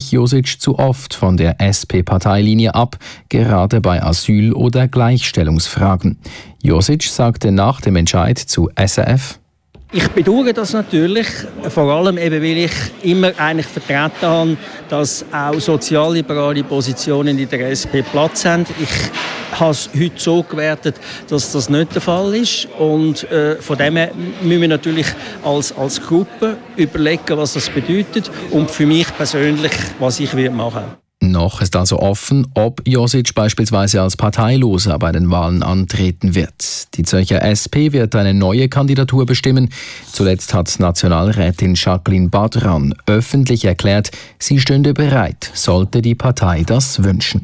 wich Josic zu oft von der SP-Parteilinie ab, gerade bei Asyl- oder Gleichstellungsfragen. Josic sagte nach dem Entscheid zu SRF: Ich bedauere das natürlich, vor allem eben, weil ich immer eigentlich vertreten habe, dass auch sozialliberale Positionen in der SP Platz haben. Ich habe es heute so gewertet, dass das nicht der Fall ist. Und von dem her müssen wir natürlich als Gruppe überlegen, was das bedeutet und für mich persönlich, was ich machen werde. Noch ist also offen, ob Josic beispielsweise als Parteiloser bei den Wahlen antreten wird. Die Zürcher SP wird eine neue Kandidatur bestimmen. Zuletzt hat Nationalrätin Jacqueline Badran öffentlich erklärt, sie stünde bereit, sollte die Partei das wünschen.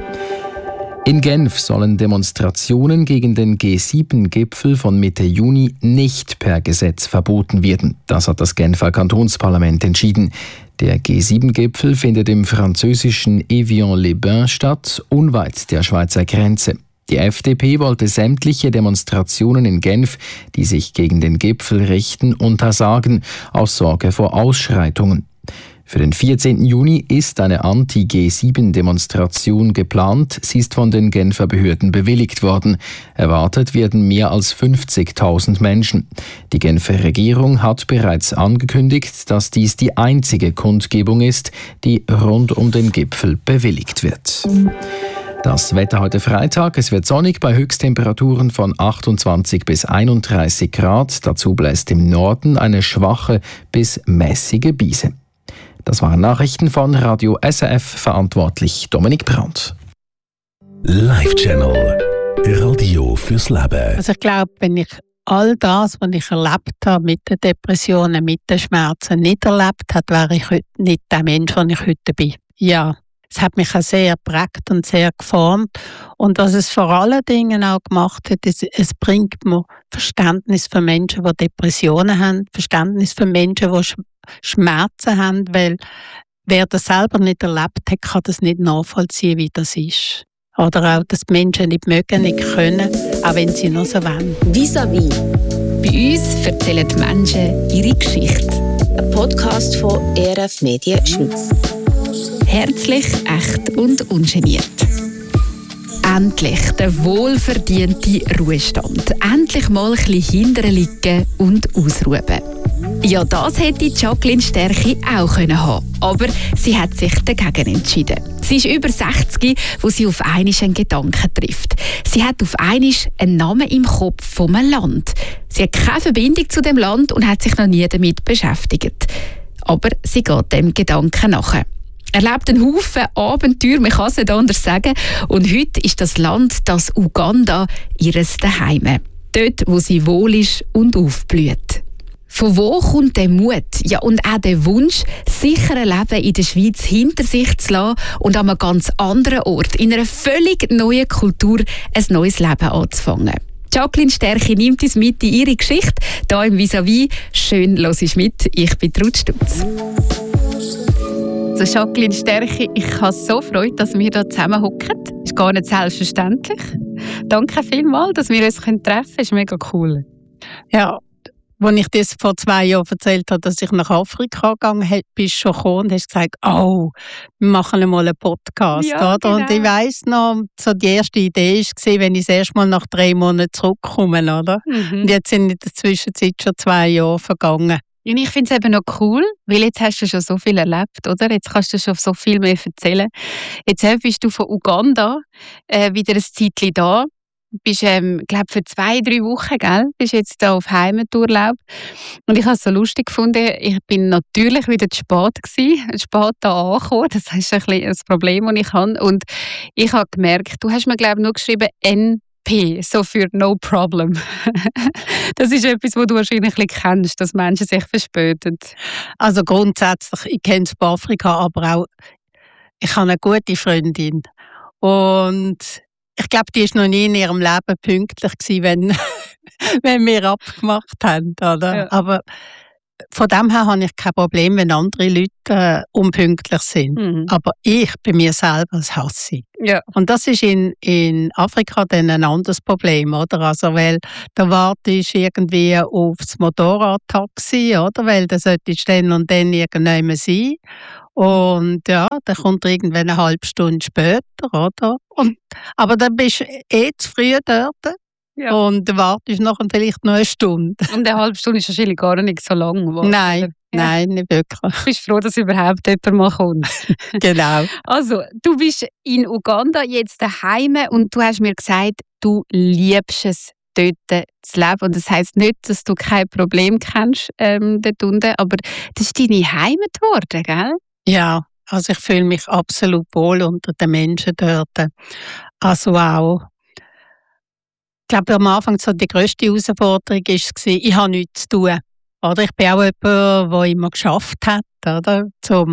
In Genf sollen Demonstrationen gegen den G7-Gipfel von Mitte Juni nicht per Gesetz verboten werden. Das hat das Genfer Kantonsparlament entschieden. Der G7-Gipfel findet im französischen Evian-les-Bains statt, unweit der Schweizer Grenze. Die FDP wollte sämtliche Demonstrationen in Genf, die sich gegen den Gipfel richten, untersagen, aus Sorge vor Ausschreitungen. Für den 14. Juni ist eine Anti-G7-Demonstration geplant. Sie ist von den Genfer Behörden bewilligt worden. Erwartet werden mehr als 50.000 Menschen. Die Genfer Regierung hat bereits angekündigt, dass dies die einzige Kundgebung ist, die rund um den Gipfel bewilligt wird. Das Wetter heute Freitag. Es wird sonnig bei Höchsttemperaturen von 28 bis 31 Grad. Dazu bläst im Norden eine schwache bis mäßige Brise. Das waren Nachrichten von Radio SRF, verantwortlich Dominik Brandt. Live-Channel. Radio fürs Leben. Also ich glaube, wenn ich all das, was ich erlebt habe mit den Depressionen, mit den Schmerzen, nicht erlebt hätte, wäre ich heute nicht der Mensch, der ich heute bin. Ja, es hat mich auch sehr geprägt und sehr geformt. Und was es vor allen Dingen auch gemacht hat, ist, es bringt mir Verständnis für Menschen, die Depressionen haben, Verständnis für Menschen, die Schmerzen haben, weil wer das selber nicht erlebt hat, kann das nicht nachvollziehen, wie das ist. Oder auch, dass die Menschen nicht mögen, nicht können, auch wenn sie noch so wollen. Vis-à-vis. Bei uns erzählen die Menschen ihre Geschichte. Ein Podcast von ERF Medien Schweiz. Herzlich, echt und ungeniert. Endlich der wohlverdiente Ruhestand. Endlich mal ein bisschen hinterher liegen und ausruhen. Ja, das hätte Jacqueline Sterchi auch haben können. Aber sie hat sich dagegen entschieden. Sie ist über 60, wo sie auf einmal einen Gedanken trifft. Sie hat auf einmal einen Namen im Kopf von einem Land. Sie hat keine Verbindung zu dem Land und hat sich noch nie damit beschäftigt. Aber sie geht dem Gedanken nach. Erlebt einen Haufen Abenteuer, man kann es nicht anders sagen. Und heute ist das Land, das Uganda, ihres Daheim. Dort, wo sie wohl ist und aufblüht. Von wo kommt der Mut, ja, und auch der Wunsch, sicher ein Leben in der Schweiz hinter sich zu lassen und an einem ganz anderen Ort, in einer völlig neuen Kultur, ein neues Leben anzufangen? Jacqueline Sterchi nimmt uns mit in ihre Geschichte, hier im Vis-à-vis. Schön, hörst du mit. Ich bin Ruth Stutz. Also Jacqueline Sterchi, ich habe so Freude, dass wir hier zusammen hocken. Ist gar nicht selbstverständlich. Danke vielmals, dass wir uns treffen können. Ist mega cool. Ja, als ich das vor 2 Jahren erzählt habe, dass ich nach Afrika gegangen bin, bist du schon gekommen und hast gesagt, oh, wir machen einmal einen Podcast. Ja, oder? genau. Und ich weiss noch, so die erste Idee war, wenn ich das erste Mal nach 3 Monaten zurückkomme. Oder? Mhm. Und jetzt sind in der Zwischenzeit schon 2 Jahre vergangen. Und ich finde es eben noch cool, weil jetzt hast du schon so viel erlebt, oder? Jetzt kannst du schon so viel mehr erzählen. Jetzt bist du von Uganda wieder ein Zeitchen da. Bist, glaube für 2-3 Wochen, gell? Bist jetzt da auf Heimaturlaub. Und ich habe es so lustig gefunden. Ich bin natürlich wieder zu spät gewesen, spät da angekommen. Das ist ein bisschen das Problem, das ich habe. Und ich habe gemerkt, du hast mir, glaube ich, nur geschrieben NP, so für No Problem. Das ist etwas, was du wahrscheinlich ein bisschen kennst, dass Menschen sich verspäten. Also grundsätzlich, ich kenne es bei Afrika, aber auch, ich habe eine gute Freundin. Und ich glaube, die war noch nie in ihrem Leben pünktlich gewesen, wenn wir abgemacht haben. Oder? Ja. Aber von dem her habe ich kein Problem, wenn andere Leute unpünktlich sind. Mhm. Aber ich bei mir selber, das hasse ich. Ja. Und das ist in Afrika dann ein anderes Problem, oder? Also, weil da wartest du irgendwie aufs Motorradtaxi, oder? Weil da solltest du dann und dann irgendjemand sein. Und ja, dann kommt er irgendwann eine halbe Stunde später, oder? Aber dann bist du zu früh dort. Ja. Und dann wartest du noch vielleicht noch eine Stunde. Und eine halbe Stunde ist wahrscheinlich gar nicht so lang geworden. Nein, nein, nicht wirklich. Du bist froh, dass überhaupt jemand mal kommt. Genau. Also, du bist in Uganda jetzt daheim und du hast mir gesagt, du liebst es, dort zu leben. Und das heisst nicht, dass du kein Problem kennst dort unten, aber das ist deine Heimat geworden, gell? Ja, also ich fühle mich absolut wohl unter den Menschen dort. Also auch, ich glaube, am Anfang so die grösste Herausforderung war, ich habe nichts zu tun. Oder ich bin auch jemand, der immer geschafft hat. Oder?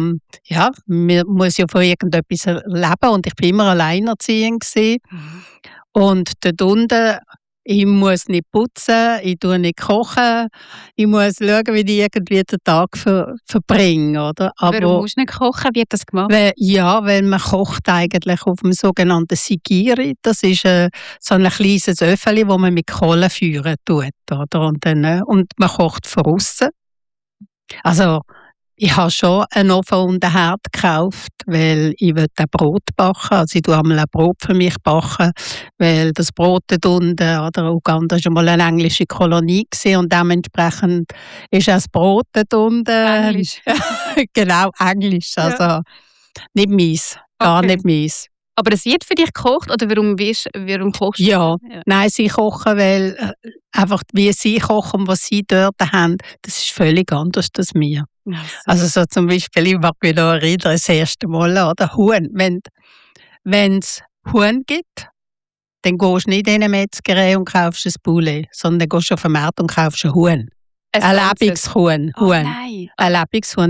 Man muss ja von irgendetwas leben und ich war immer alleinerziehend gewesen. Und dort unten, ich muss nicht putzen, ich tue nicht kochen, ich muss schauen, wie ich irgendwie den Tag verbringe. Oder? Aber warum musst du nicht kochen? Wie hat das gemacht? weil man kocht eigentlich auf dem sogenannten Sigiri. Das ist so ein kleines Öffeli, das man mit Kohle führen tut. Oder? Und man kocht von außen. Also, ich habe schon einen Ofen und einen Herd gekauft, weil ich ein Brot backen will. Also ich baue einmal ein Brot für mich backen, weil das Brot dort unten, oder Uganda war schon mal eine englische Kolonie gewesen, und dementsprechend ist auch das Brot dort unten. Englisch. Genau, Englisch. Also nicht meins, gar nicht meins. Aber es wird für dich gekocht, oder warum kochst du? Ja, nein, sie kochen, weil einfach wie sie kochen und was sie dort haben, das ist völlig anders als wir. Also so zum Beispiel, ich mag mich noch erinnern, das erste Mal, oder Huhn. Wenn es Huhn gibt, dann gehst du nicht in eine Metzgerei und kaufst ein Poulet, sondern dann gehst du auf den Markt und kaufst ein Huhn. Ein lebendiges Huhn. Oh nein. Ein lebendiges Huhn,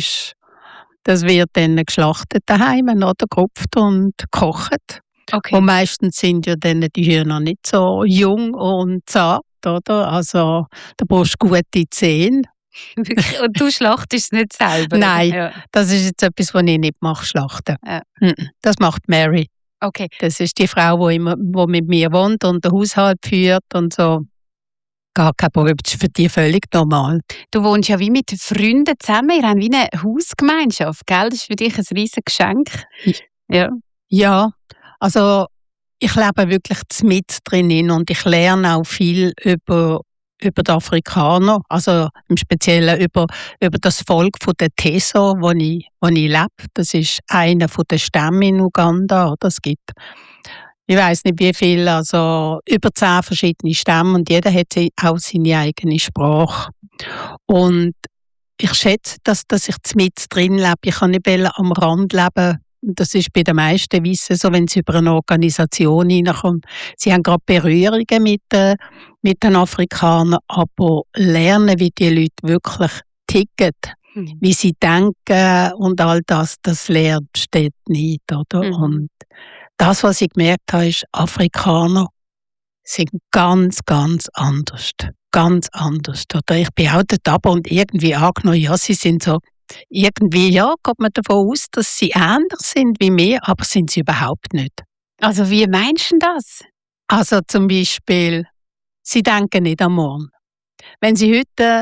das wird dann geschlachtet daheim oder gerupft und gekocht. Okay. Und meistens sind ja dann die Hühner nicht so jung und zart, oder? Also da brauchst du gute Zähne. Und du schlachtest nicht selber? Nein, ja. Das ist jetzt etwas, was ich nicht mache, schlachten. Ja. Das macht Mary. Okay. Das ist die Frau, die mit mir wohnt und den Haushalt führt und so. Gar kein Problem, das ist für die völlig normal. Du wohnst ja wie mit Freunden zusammen, ihr habt wie eine Hausgemeinschaft, gell? Das ist für dich ein riesiges Geschenk. Ja, also ich lebe wirklich mit drinnen und ich lerne auch viel über die Afrikaner, also im Speziellen über das Volk der Teso, wo ich lebe. Das ist einer der Stämme in Uganda. Oder? Es gibt, ich weiß nicht wie viel, also über 10 verschiedene Stämme, und jeder hat auch seine eigene Sprache. Und ich schätze, dass ich mit drin lebe. Ich kann nicht am Rand leben. Das ist bei den meisten Weissen so, wenn sie über eine Organisation hineinkommen. Sie haben gerade Berührungen mit den Afrikanern, aber lernen, wie die Leute wirklich ticken, wie sie denken und all das lernst du dort nicht. Oder? Und das, was ich gemerkt habe, ist, Afrikaner sind ganz, ganz anders. Ganz anders. Oder? Ich bin auch dort runter und irgendwie angenommen, ja, sie sind so, irgendwie, ja, geht man davon aus, dass sie ähnlich sind wie wir, aber sind sie überhaupt nicht. Also wie meinst du das? Also zum Beispiel, sie denken nicht am Morgen. Wenn sie Geld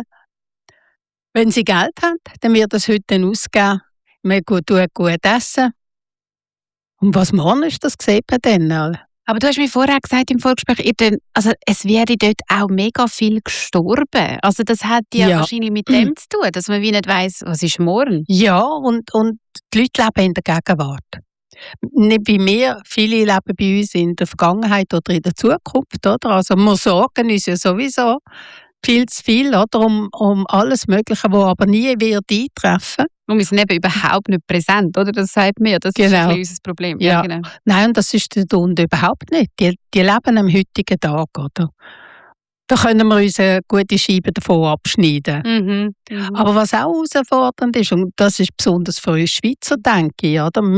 haben, dann wird das heute ausgeben. Man gut essen. Und was morgen ist, das sieht man dann. Aber du hast mir vorher gesagt im Vorgespräch, es wäre dort auch mega viel gestorben. Also das hat ja wahrscheinlich mit dem zu tun, dass man wie nicht weiss, was ist morgen. Ja, und die Leute leben in der Gegenwart. Nicht wie wir, viele leben bei uns in der Vergangenheit oder in der Zukunft. Oder? Also wir sorgen uns ja sowieso viel zu viel, oder? Um alles Mögliche, was aber nie wird eintreffen. Und wir sind eben überhaupt nicht präsent, oder? Das sagt mir, das ist unser Problem. Ja. Genau. Nein, und das ist der Unten überhaupt nicht. Die leben am heutigen Tag, oder? Da können wir uns eine gute Scheibe davon abschneiden. Aber was auch herausfordernd ist, und das ist besonders für uns Schweizer, denke ich, oder?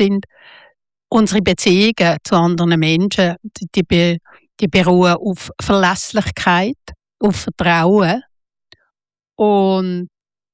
Unsere Beziehungen zu anderen Menschen, die beruhen auf Verlässlichkeit, auf Vertrauen. Und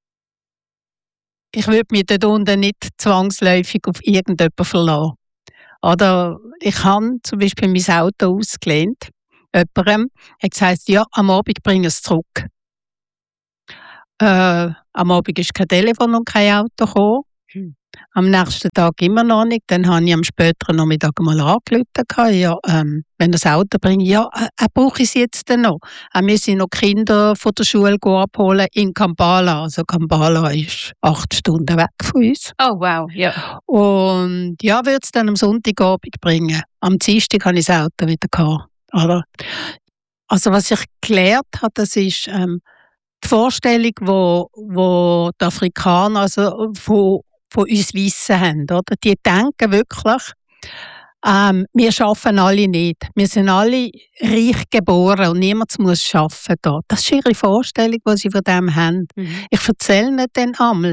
ich würde mich dort unten nicht zwangsläufig auf irgendjemanden verlassen. Oder ich habe zum Beispiel mein Auto ausgelehnt. Jemandem hat gesagt, ja, am Abend bringe ich es zurück. Am Abend ist kein Telefon und kein Auto gekommen. Am nächsten Tag immer noch nicht. Dann habe ich am späteren Nachmittag mal angerufen. Ja, wenn das Auto bringt, ja, brauche ich es jetzt denn noch? Wir sind noch Kinder von der Schule abholen in Kampala. Also Kampala ist 8 Stunden weg von uns. Oh wow, ja. Und ja, würde es dann am Sonntagabend bringen. Am Dienstag hatte ich das Auto wieder gehabt. Oder? Also was ich gelernt habe, das ist die Vorstellung, wo die Afrikaner also von uns Weissen haben. Oder? Die denken wirklich, wir arbeiten alle nicht. Wir sind alle reich geboren und niemand muss arbeiten. Da. Das ist ihre Vorstellung, die sie von dem haben. Ich erzähle ihnen dann einmal,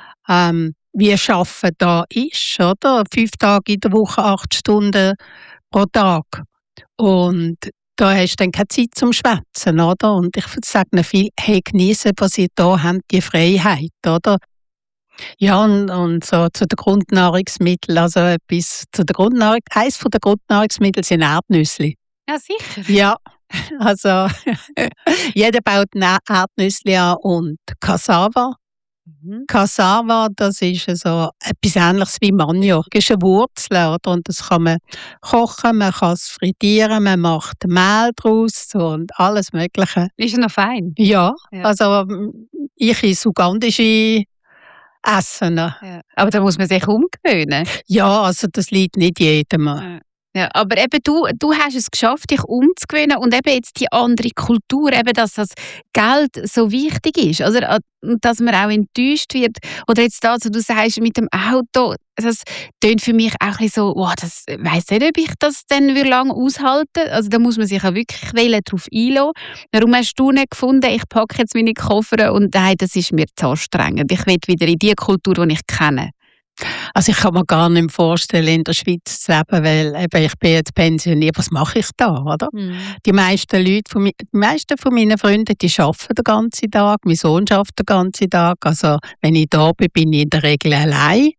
wie Arbeiten da ist. Oder? 5 Tage in der Woche, 8 Stunden pro Tag. Und da hast du dann keine Zeit zum Schwätzen, oder? Und ich sage ihnen viel, hey, genießen, was ihr da habt, die Freiheit, oder? Ja, und so zu den Grundnahrungsmitteln, also etwas zu der Grundnahrung, eines von der Grundnahrungsmittel sind Erdnüsse. Ja, sicher. Ja, also jeder baut Erdnüsse an und Cassava. Cassava, das ist so etwas Ähnliches wie Maniok. Das ist eine Wurzel, oder? Und das kann man kochen, man kann es frittieren, man macht Mehl draus und alles Mögliche. Ist ja noch fein. Ja, Ja. also ich esse ugandische Essen. Ja. Aber da muss man sich umgewöhnen. Ja, also das liegt nicht jedem. Ja, aber eben du hast es geschafft, dich umzugewöhnen und eben jetzt die andere Kultur, eben dass das Geld so wichtig ist, also dass man auch enttäuscht wird. Oder jetzt also du sagst mit dem Auto, das tönt für mich auch ein bisschen so, wow, das weiss nicht, ob ich das dann lange aushalten. Also da muss man sich auch wirklich darauf einlassen. Warum hast du nicht gefunden, ich packe jetzt meine Koffer und nein, das ist mir zu anstrengend. Ich will wieder in die Kultur, die ich kenne. Also ich kann mir gar nicht mehr vorstellen, in der Schweiz zu leben, weil eben, ich bin jetzt pensioniert. Was mache ich da, oder? Die meisten von meinen Freunden, die arbeiten den ganzen Tag. Mein Sohn arbeitet den ganzen Tag. Also wenn ich da bin, bin ich in der Regel allein.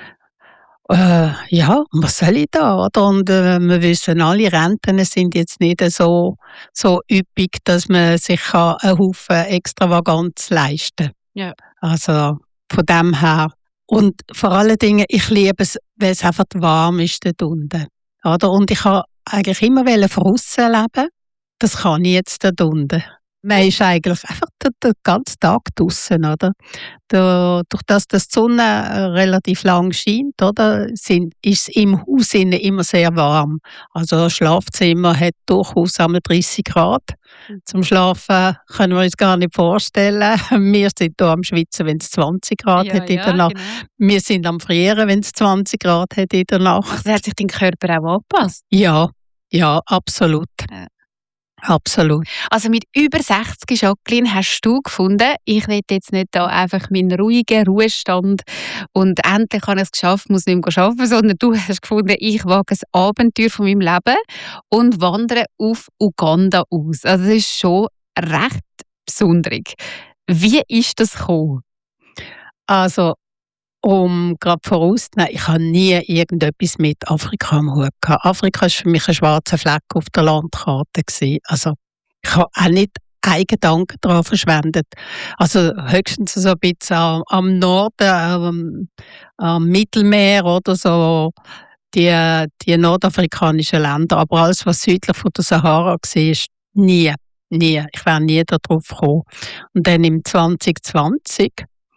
Ja, was soll ich da, oder? Und wir wissen alle, Renten sind jetzt nicht so üppig, dass man sich einen Haufen Extravaganz leisten kann. Ja. Also von dem her. Und vor allen Dingen, ich liebe es, weil es einfach warm ist dort unten. Oder? Und ich wollte eigentlich immer von aussen leben. Das kann ich jetzt dort unten. Man ist eigentlich einfach den ganzen Tag draussen, oder? Durch das die Sonne relativ lang scheint, oder, ist es im Haus immer sehr warm. Also das Schlafzimmer hat durchaus einmal 30 Grad. Zum Schlafen können wir uns gar nicht vorstellen. Wir sind hier am Schwitzen, wenn es 20 Grad hat in der Nacht. Genau. Wir sind am Frieren, wenn es 20 Grad hat in der Nacht. Also hat sich dein Körper auch angepasst? Ja, absolut. Ja. Absolut. Also mit über 60, Jacqueline, hast du gefunden, ich will jetzt nicht da einfach meinen ruhigen Ruhestand und endlich habe ich es geschafft, muss nicht mehr arbeiten, sondern du hast gefunden, ich wage ein Abenteuer von meinem Leben und wandere auf Uganda aus. Also das ist schon recht besonders. Wie ist das gekommen? Also gerade vorauszunehmen, ich habe nie irgendetwas mit Afrika am Hut gehabt. Afrika war für mich ein schwarzer Fleck auf der Landkarte gewesen. Also ich habe auch nicht einen Gedanken daran verschwendet. Also höchstens so ein bisschen am Norden, am Mittelmeer oder so, die nordafrikanischen Länder. Aber alles, was südlich von der Sahara war, nie. Ich wäre nie darauf gekommen. Und dann im 2020,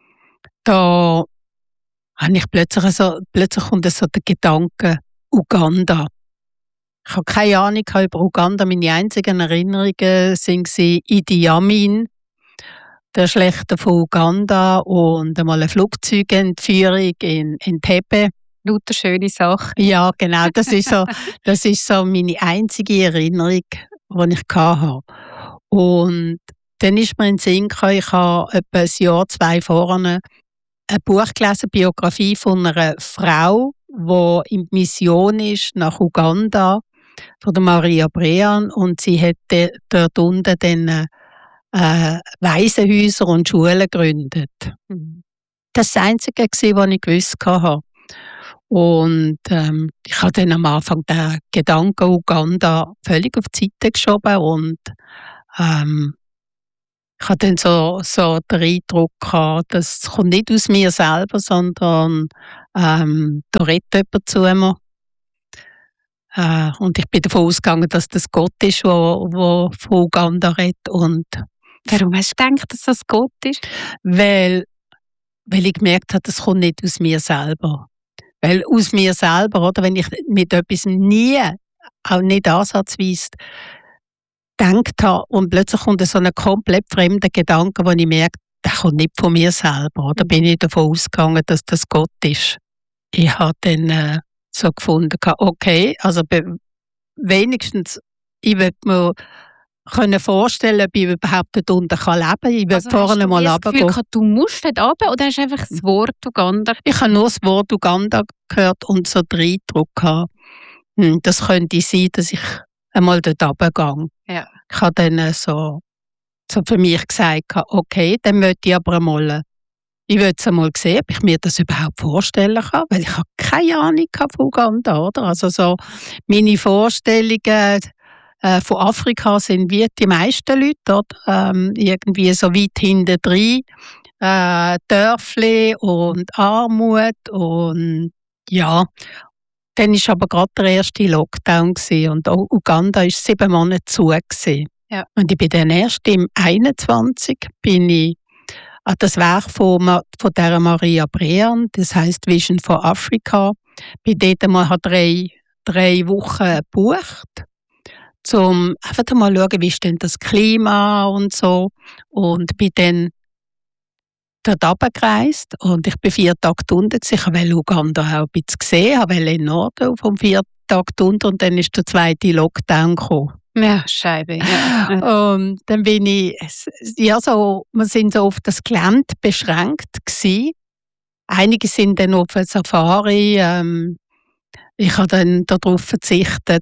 da habe ich plötzlich kommt so der Gedanke, Uganda. Ich habe keine Ahnung über Uganda. Meine einzigen Erinnerungen waren Idi Amin, der Schlechter von Uganda und einmal eine Flugzeugentführung in Entebbe. Lauter schöne Sache. Ja, genau. Das ist so meine einzige Erinnerung, die ich hatte. Und dann ist mir in den Sinn gekommen, ich habe etwa ein Jahr, 2 vorne ein Buch gelesen, Biografie von einer Frau, die in Mission ist nach Uganda, von der Maria Brean, und sie hat dort unten dann Waisenhäuser und Schulen gegründet. Das war das Einzige, was ich gewusst habe. Und ich habe dann am Anfang den Gedanken Uganda völlig auf die Seite geschoben und ich hatte dann so den Eindruck gehabt, das kommt nicht aus mir selber, sondern da redet jemand zu mir. Und ich bin davon ausgegangen, dass das Gott ist, der von Uganda redet. Und Warum hast du gedacht, dass das Gott ist? weil ich gemerkt habe, das kommt nicht aus mir selber. Weil aus mir selber, oder, wenn ich mit etwas nie, auch nicht ansatzweise, gedacht habe und plötzlich kommt so ein komplett fremder Gedanke, wo ich merke, der kommt nicht von mir selber. Oder bin ich davon ausgegangen, dass das Gott ist. Ich habe dann so gefunden, okay, also wenigstens, ich würde mir können vorstellen, ob ich überhaupt dort unten leben kann. Ich würde vorne mal runtergehen. Gefühl, du musst dort runter oder hast du einfach das Wort Uganda? Ich habe nur das Wort Uganda gehört und so den Eindruck gehabt, das könnte sein, dass ich einmal dort runtergehe. Ja. Ich habe dann so für mich gesagt, okay, dann möchte ich aber einmal, ich will es einmal sehen, ob ich mir das überhaupt vorstellen kann, weil ich habe keine Ahnung von Uganda, oder? Also so meine Vorstellungen von Afrika sind wie die meisten Leute, oder? Irgendwie so weit hinten drin, Dörfli und Armut und ja. Dann war aber gerade der erste Lockdown und auch Uganda war 7 Monate zu. Ja. Und ich bin dann erst im 21 bin ich an das Werk von der Maria Brean, das heisst Vision for Africa. Bin dort einmal 3 Wochen gebucht, um einfach mal zu schauen, wie ist denn das Klima und so. Und bin dann dort runtergereist und ich bin 4 Tage unten. Ich wollte Uganda auch ein bisschen sehen, ich wollte in den Norden vom 4 Tage unten und dann ist der 2. Lockdown gekommen. Ja, Scheibe. Ja. Und dann bin ich, wir sind so auf das Gelände beschränkt gewesen. Einige sind dann auf eine Safari. Ich habe dann darauf verzichtet.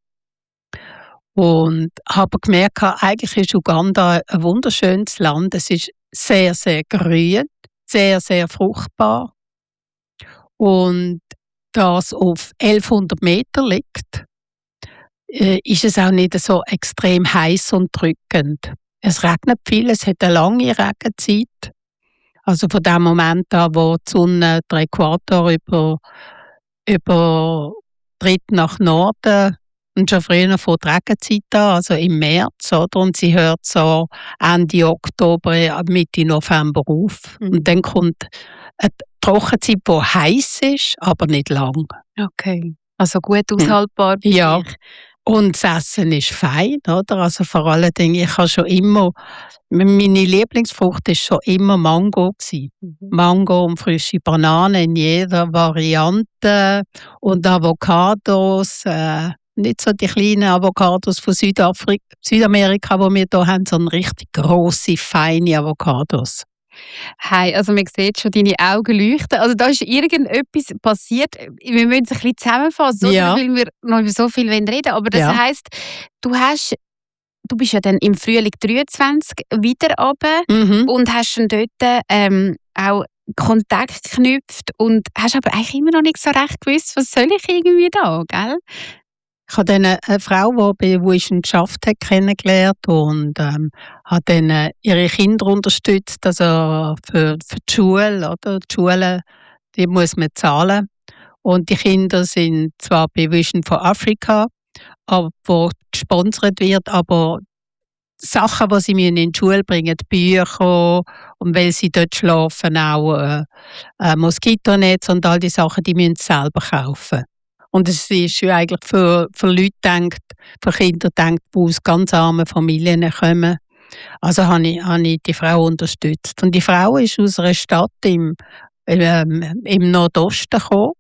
Und habe gemerkt, eigentlich ist Uganda ein wunderschönes Land. Es ist sehr, sehr grün, sehr, sehr fruchtbar. Und da es auf 1100 Meter liegt, ist es auch nicht so extrem heiß und drückend. Es regnet viel, es hat eine lange Regenzeit. Also von dem Moment an, wo die Sonne den Äquator übertritt nach Norden, und schon früher von der Regenzeit an, also im März, oder? Und sie hört so Ende Oktober, Mitte November auf. Und dann kommt eine Trockenzeit, die heiß ist, aber nicht lang. Okay. Also gut aushaltbar. Ja. Und das Essen ist fein, oder? Also vor allen Dingen, ich habe schon immer, meine Lieblingsfrucht war schon immer Mango gewesen. Mango und frische Bananen in jeder Variante und Avocados, nicht so die kleinen Avocados von Südamerika, die wir hier haben, sondern richtig grosse, feine Avocados. Hey, also man sieht schon, deine Augen leuchten. Also da ist irgendetwas passiert. Wir müssen es ein bisschen zusammenfassen, Ja. weil wir noch über so viel reden wollen. Aber das heisst, du bist ja dann im Frühling 23 wieder runter und hast schon dort auch Kontakt geknüpft und hast aber eigentlich immer noch nicht so recht gewusst, was soll ich irgendwie da, gell? Ich habe dann eine Frau, die Geschäft hat, kennengelernt und habe dann ihre Kinder unterstützt, also für die Schule. Oder? Die Schule, die muss man zahlen. Und die Kinder sind zwar bei Vision for Africa, wo gesponsert wird, aber Sachen, die sie in die Schule bringen, Bücher und weil sie dort schlafen, auch Moskitonetz und all die Sachen, die müssen sie selber kaufen. Und es ist ja eigentlich für Leute gedacht, für Kinder gedacht, die aus ganz armen Familien kommen. Also habe ich die Frau unterstützt. Und die Frau ist aus einer Stadt im Nordosten gekommen.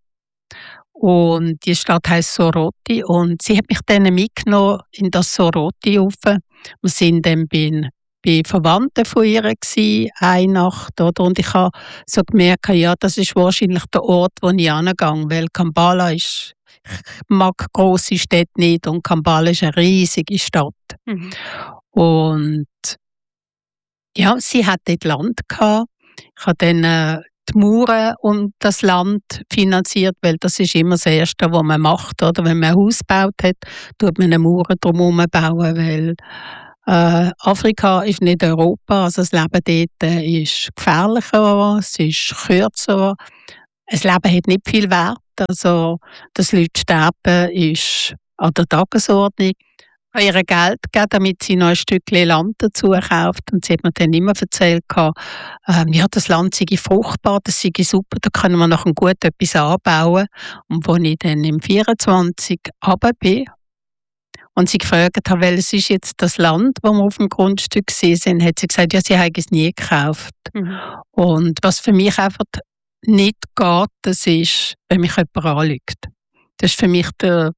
Und die Stadt heisst Soroti. Und sie hat mich dann mitgenommen in das Soroti rauf. Wir sind dann bei Verwandten von ihr gewesen, eine Nacht, oder? Und ich habe so gemerkt, ja, das ist wahrscheinlich der Ort, wo ich hingehe, weil Kampala ist, ich mag grosse Städte nicht und Kampala ist eine riesige Stadt. Und ja, sie hat dort Land gehabt. Ich habe dann die Mauern und das Land finanziert, weil das ist immer das Erste, was man macht, oder? Wenn man ein Haus gebaut hat, tut man eine Mauer drumherum bauen, weil Afrika ist nicht Europa, also das Leben dort ist gefährlicher, es ist kürzer. Das Leben hat nicht viel Wert, also dass Leute sterben ist an der Tagesordnung. Ich habe ihr Geld gegeben, damit sie noch ein Stückchen Land dazu kauft. Und sie hat mir dann immer erzählt, ja, das Land sei fruchtbar, das sei super, da können wir noch gut etwas anbauen. Und als ich dann im 24 runter bin und sie gefragt habe, welches ist jetzt das Land, wo wir auf dem Grundstück sind, hat sie gesagt, ja, sie haben es nie gekauft. Mhm. Und was für mich einfach nicht geht, das ist, wenn mich jemand anlügt. Das ist für mich der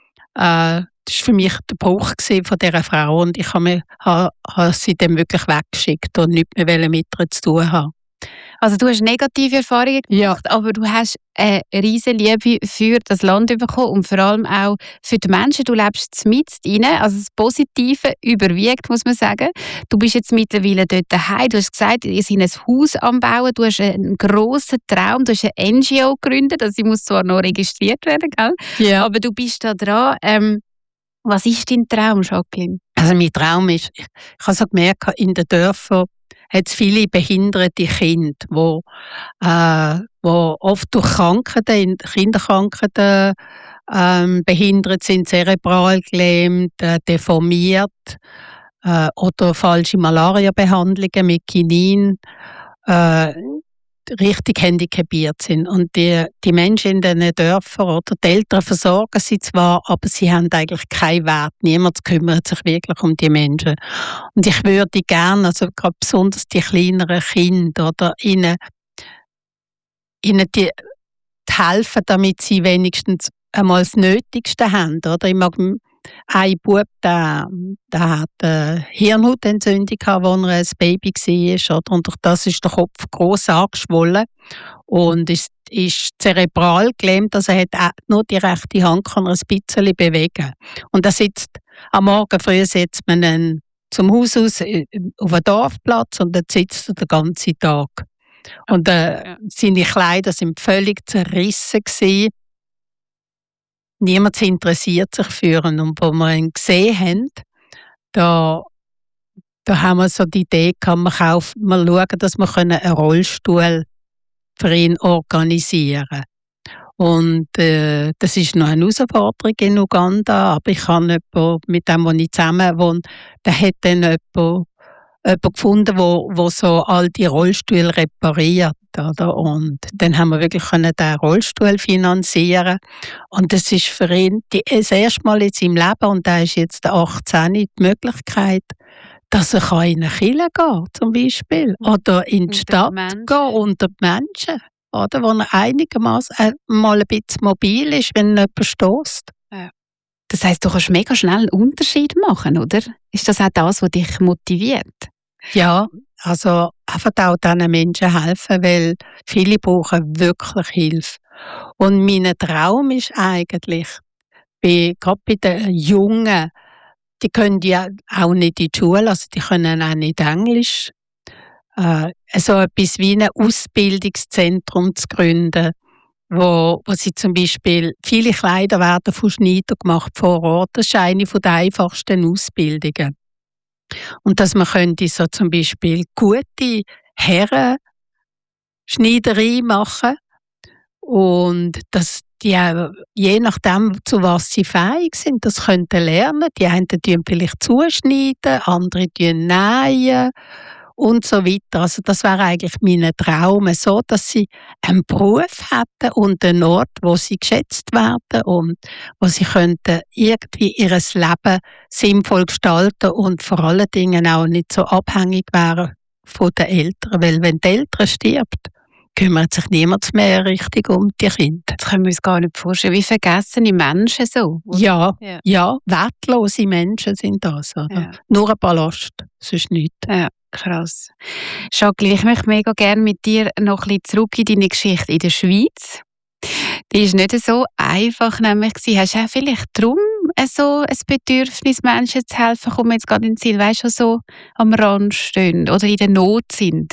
Bruch von dieser Frau und ich habe sie dann wirklich weggeschickt und nichts mehr mit ihr zu tun haben. Also du hast negative Erfahrungen gemacht, ja, aber du hast eine riesige Liebe für das Land bekommen und vor allem auch für die Menschen. Du lebst mitten rein, also das Positive überwiegt, muss man sagen. Du bist jetzt mittlerweile dort daheim. Du hast gesagt, ihr seid ein Haus am Bauen, du hast einen grossen Traum, du hast eine NGO gegründet, also sie muss zwar noch registriert werden, gell? Ja. Aber du bist da dran. Was ist dein Traum, Jacqueline? Also mein Traum ist, ich habe so gemerkt, in den Dörfern hat es viele behinderte Kinder, die oft durch Krankheiten, Kinderkrankheiten behindert sind, zerebral gelähmt, deformiert oder falsche Malaria-Behandlungen mit Quinin richtig handicapiert sind. Und die Menschen in diesen Dörfern oder die Eltern versorgen sie zwar, aber sie haben eigentlich keinen Wert. Niemand kümmert sich wirklich um die Menschen. Und ich würde gerne, also gerade besonders die kleineren Kinder, oder ihnen die helfen, damit sie wenigstens einmal das Nötigste haben. Oder? Ich mag ein Bub, der hat eine Hirnhautentzündung gehabt, als er ein Baby war. Oder? Und durch das ist der Kopf gross angeschwollen und ist zerebral gelähmt. Also er hat nur die rechte Hand kann er ein bisschen bewegen. Und er sitzt am Morgen früh setzt man ihn zum Haus aus auf einen Dorfplatz und dann sitzt er den ganzen Tag. Und seine Kleider sind völlig zerrissen gewesen. Niemand interessiert sich für ihn. Und als wir ihn gesehen haben, da haben wir so die Idee gehabt, wir schauen, dass wir einen Rollstuhl für ihn organisieren können. Und das ist noch eine Herausforderung in Uganda, aber ich habe jemanden, mit dem, wo ich zusammen wohne, der hat dann jemanden gefunden, wo so all die Rollstühle repariert. Oder? Und dann haben wir wirklich den Rollstuhl finanzieren. Und das ist für ihn das erste Mal in seinem Leben, und er ist jetzt 18, die Möglichkeit, dass er in eine Kirche gehen kann, zum Beispiel. Oder in die Stadt gehen, unter die Menschen. Oder? Wo er einigermaßen mal ein bisschen mobil ist, wenn jemand stößt. Ja. Das heisst, du kannst mega schnell einen Unterschied machen, oder? Ist das auch das, was dich motiviert? Ja, also einfach auch diesen Menschen helfen, weil viele brauchen wirklich Hilfe. Und mein Traum ist eigentlich, gerade bei den Jungen, die können ja auch nicht in die Schule, also die können auch nicht Englisch. So etwas wie ein Ausbildungszentrum zu gründen, wo sie zum Beispiel, viele Kleider werden von Schneidern gemacht vor Ort. Das ist eine der einfachsten Ausbildungen. Und dass man könnte so zum Beispiel gute Herren-Schneiderei machen und dass die auch, je nachdem, zu was sie fähig sind, das könnten lernen. Die einen tun vielleicht zuschneiden, andere tun nähen und so weiter. Also das wäre eigentlich mein Traum, so dass sie einen Beruf hätten und einen Ort, wo sie geschätzt werden und wo sie könnten irgendwie ihr Leben sinnvoll gestalten und vor allen Dingen auch nicht so abhängig wären von den Eltern. Weil wenn die Eltern stirbt, kümmert sich niemand mehr richtig um die Kinder. Das können wir uns gar nicht vorstellen. Wie vergessene Menschen so? Ja, wertlose Menschen sind das. Oder? Ja. Nur ein Ballast, sonst nichts. Ja. Krass. Jacqueline, ich möchte mega gerne mit dir noch ein bisschen zurück in deine Geschichte in der Schweiz. Die war nicht so einfach, nämlich hast du auch vielleicht darum so ein Bedürfnis, Menschen zu helfen, kommen jetzt gerade in den Sinn, weißt du, so am Rand stehen oder in der Not sind?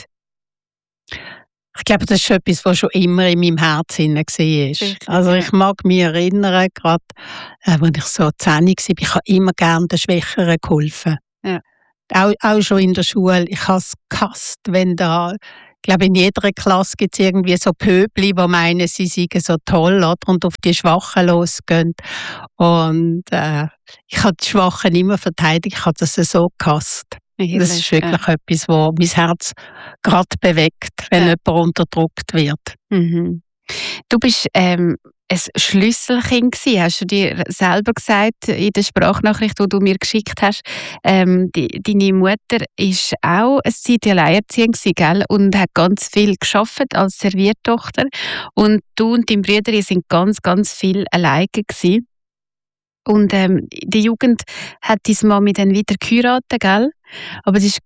Ich glaube, das ist etwas, was schon immer in meinem Herzen war. Also ich mag mich erinnern, gerade als ich so 10 war, ich habe immer gerne den Schwächeren geholfen. Ja. Auch schon in der Schule. Ich habe es gehasst, wenn da, ich glaube, in jeder Klasse gibt es irgendwie so Pöbli, die meinen, sie seien so toll, oder? Und auf die Schwachen losgehen. Und ich habe die Schwachen immer verteidigt. Ich habe das so gehasst. Das ist wirklich etwas, was mein Herz gerade bewegt, wenn jemand unterdrückt wird. Mhm. Du bist ein Schlüsselkind gewesen, hast du dir selber gesagt in der Sprachnachricht, die du mir geschickt hast. Deine Mutter ist auch eine Zeit alleinerziehend gewesen, gell? Und hat ganz viel gearbeitet als Serviertochter. Und du und dein Bruder, ihr sind ganz, ganz viel alleine gewesen. Und in der Jugend hat deine Mami dann wieder geheiratet, gell? Aber es ist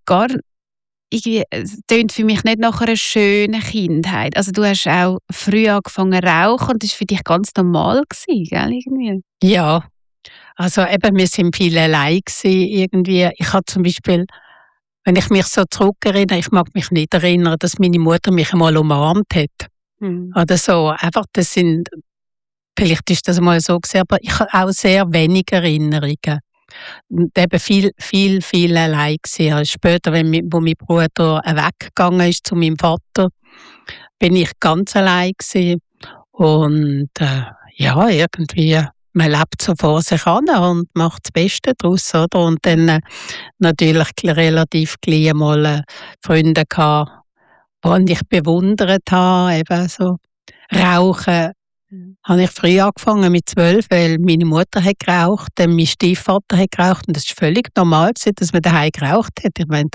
es tönt für mich nicht nach einer schönen Kindheit. Also du hast auch früh angefangen zu rauchen und das war für dich ganz normal gewesen, gell, irgendwie? Ja, also eben, wir sind viel allein gewesen, irgendwie. Ich habe zum Beispiel, wenn ich mich so zurückerinnere, ich mag mich nicht erinnern, dass meine Mutter mich einmal umarmt hat. Oder so. Einfach, vielleicht ist das mal so gewesen, aber ich habe auch sehr wenige Erinnerungen. Und eben viel allein gewesen. Also später, wo mein Bruder weggegangen ist zu meinem Vater, bin ich ganz allein gewesen. Und irgendwie, man lebt so vor sich an und macht das Beste daraus, oder? Und dann natürlich relativ gleich mal Freunde gehabt, die ich bewundert habe, eben so Rauchen. Habe ich früh angefangen mit 12, weil meine Mutter hat geraucht, dann mein Stiefvater hat geraucht und das war völlig normal, dass man daheim geraucht hat. Ich meine,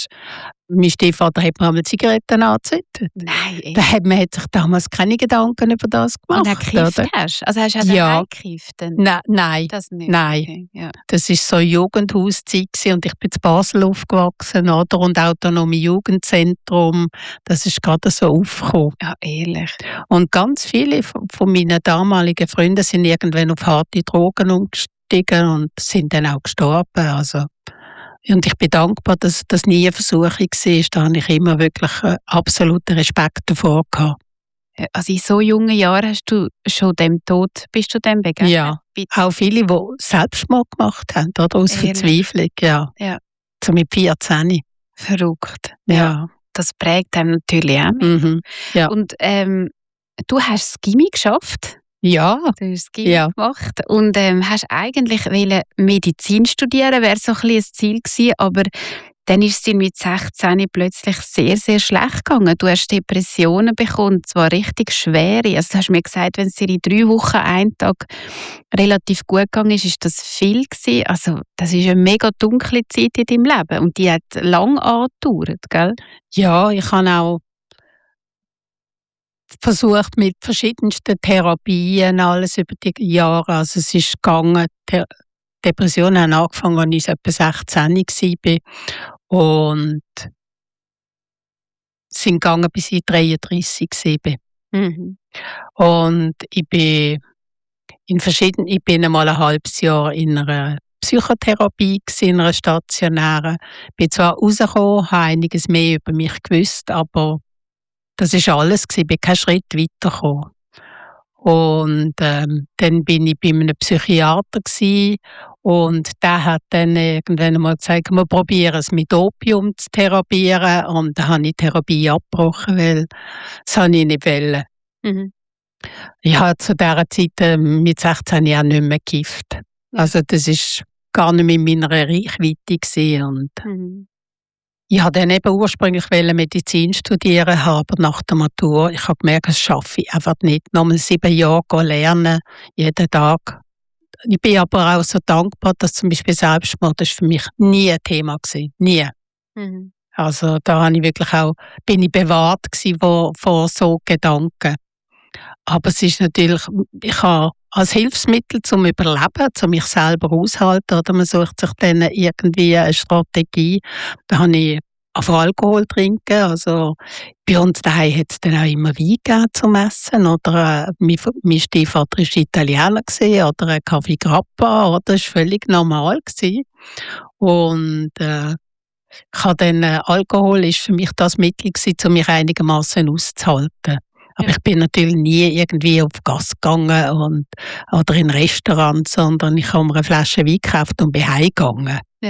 mein Stiefvater hat mir einmal Zigaretten angezündet. Nein. Man hat sich damals keine Gedanken über das gemacht. Und er gekifft hast? Also hast du auch daheim gekifft? Nein. Das nicht? Nein. Okay, ja. Das war so Jugendhauszeit und ich bin in Basel aufgewachsen, oder? Und autonome Jugendzentrum, das ist gerade so aufgekommen. Ja, ehrlich. Und ganz viele von meinen damaligen Freunden sind irgendwann auf harte Drogen umgestiegen und sind dann auch gestorben. Also, und ich bin dankbar, dass das nie eine Versuchung war. Da habe ich immer wirklich absoluten Respekt davor gehabt. Also in so jungen Jahren bist du dem begegnet? Ja, auch viele, die Selbstmord gemacht haben, oder? Aus Verzweiflung, ja. So mit 14. Verrückt. Ja. Das prägt einem natürlich auch. Mhm. Ja. Und du hast das Gymi geschafft. Ja. Du hast das Gymi gemacht und hast eigentlich Medizin studieren, wäre so ein bisschen ein Ziel gewesen, aber dann ist es dir mit 16 plötzlich sehr, sehr schlecht gegangen. Du hast Depressionen bekommen, zwar richtig schwere. Also du hast mir gesagt, wenn es dir in 3 Wochen einen Tag relativ gut gegangen ist das viel gewesen. Also das ist eine mega dunkle Zeit in deinem Leben und die hat lang angedauert, gell? Ja, ich habe auch versucht mit verschiedensten Therapien, alles über die Jahre. Also es ist gegangen. Depressionen haben angefangen, als ich etwa 16 war. Und sind gegangen, bis ich 33 war. Mhm. Und ich bin einmal ein halbes Jahr in einer Psychotherapie gewesen, in einer stationären. Bin zwar rausgekommen, habe einiges mehr über mich gewusst, aber das war alles gewesen. Ich bin keinen Schritt weitergekommen. Und dann bin ich bei einem Psychiater gewesen, und der hat dann irgendwann einmal gesagt, wir probieren es mit Opium zu therapieren. Und dann habe ich die Therapie abgebrochen, weil das wollte ich nicht wollen. Mhm. Ich habe zu dieser Zeit mit 16 Jahren nicht mehr gekifft. Also das war gar nicht mehr in meiner Reichweite gewesen. Und ich wollte dann eben ursprünglich Medizin studieren, aber nach der Matur, ich habe gemerkt, das schaffe ich einfach nicht. Nochmal 7 Jahre lernen, jeden Tag. Ich bin aber auch so dankbar, dass zum Beispiel Selbstmord ist für mich nie ein Thema war. Nie. Mhm. Also da habe ich wirklich bin ich bewahrt gewesen vor so Gedanken. Aber es ist natürlich, ich habe als Hilfsmittel zum Überleben, zum mich selber aushalten, oder man sucht sich dann irgendwie eine Strategie. Da habe ich auf Alkohol trinken. Also bei uns daheim hat es dann auch immer Wein gegeben zum Essen. Oder mein Stiefvater war Italiener oder ein Kaffee Grappa. Oder? Das war völlig normal gewesen. Und ich habe dann, Alkohol ist für mich das Mittel gewesen, um mich einigermaßen auszuhalten. Aber ich bin natürlich nie irgendwie auf Gas gegangen oder in ein Restaurant, sondern ich habe mir eine Flasche Wein gekauft und bin heimgegangen. Ja.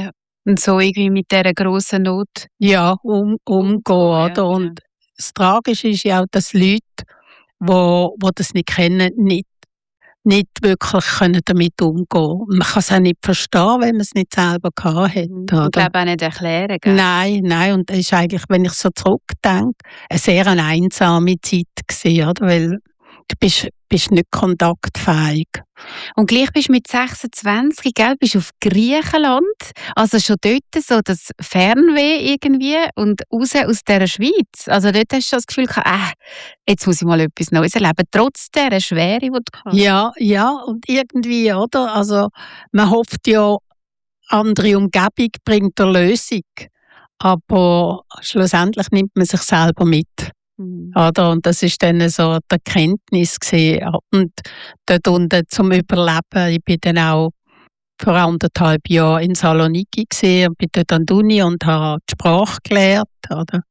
Und so irgendwie mit dieser grossen Not. Ja, umgehen, oder? Ja. Und das Tragische ist ja auch, dass Leute, die das nicht kennen, nicht wirklich können damit umgehen können. Man kann es auch nicht verstehen, wenn man es nicht selber gehabt hat. Ich glaube auch nicht erklären. Gell? Nein. Und das ist eigentlich, wenn ich so zurückdenke, eine sehr einsame Zeit gewesen, oder? Weil du bist nicht kontaktfähig. Und gleich bist du mit 26, gell, bist auf Griechenland, also schon dort so das Fernweh irgendwie und raus aus dieser Schweiz. Also dort hast du das Gefühl gehabt, jetzt muss ich mal etwas Neues erleben, trotz dieser Schwere, die du hast. Ja, und irgendwie, oder? Also man hofft ja, andere Umgebung bringt eine Lösung, aber schlussendlich nimmt man sich selber mit. Oder? Und das ist dann so die Erkenntnis gewesen. Und dort unten zum Überleben, ich bin dann auch vor 1,5 Jahren in Saloniki gewesen und bin dort an der Uni und habe die Sprache gelernt. Oder?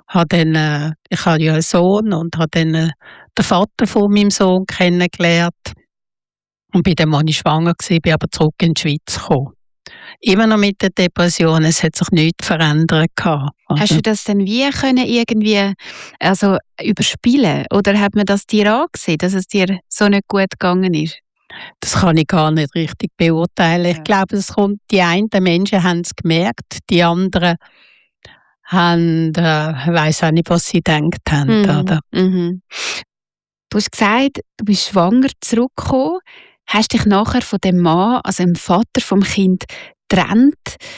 Ich habe ja einen Sohn und habe dann den Vater von meinem Sohn kennengelernt. Und bin dann mal schwanger gewesen, bin aber zurück in die Schweiz gekommen. Immer noch mit der Depression, es hat sich nichts verändert gehabt. Hast du das dann wie können irgendwie überspielen? Oder hat man das dir angesehen, dass es dir so nicht gut gegangen ist? Das kann ich gar nicht richtig beurteilen. Ich glaube, die einen Menschen haben es gemerkt, die anderen haben, ich weiss auch nicht, was sie gedacht haben. Oder? Du hast gesagt, du bist schwanger zurückgekommen. Hast dich nachher von dem Mann, also dem Vater vom Kind, getrennt?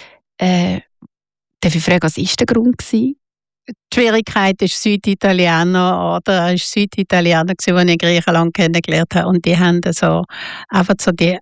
Darf ich fragen, was war der Grund? Die Schwierigkeit ist Süditaliener, oder? Er war Süditaliener, den ich in Griechenland kennengelernt habe. Und die haben einfach so die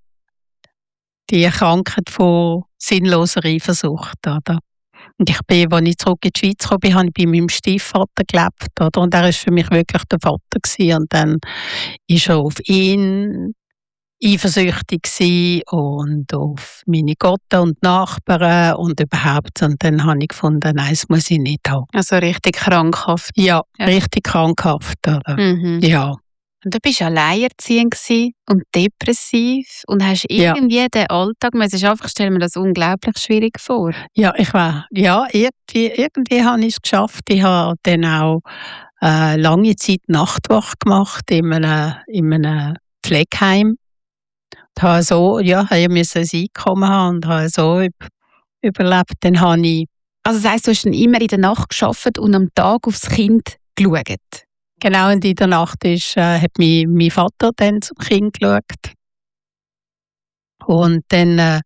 Krankheit von sinnloser Eifersucht, oder? Und als ich zurück in die Schweiz kam, habe ich bei meinem Stiefvater gelebt, oder? Und er war für mich wirklich der Vater gewesen. Und dann ist er auf ihn eifersüchtig gewesen und auf meine Gotten und Nachbarn und überhaupt. Und dann habe ich gefunden, nein, das muss ich nicht haben. Also richtig krankhaft. Ja, richtig krankhaft. Oder? Ja. Und du bist alleinerziehend und depressiv und hast irgendwie den Alltag, man ist einfach, stellen wir das unglaublich schwierig vor. Ja, irgendwie habe ich es geschafft. Ich habe dann auch lange Zeit Nachtwache gemacht in einem Pflegeheim. Ich musste ein Einkommen haben und habe so überlebt. Dann habe ich... Also das heisst, du hast dann immer in der Nacht gearbeitet und am Tag aufs Kind geschaut? Genau, und in der Nacht hat mein Vater dann zum Kind geschaut. Und dann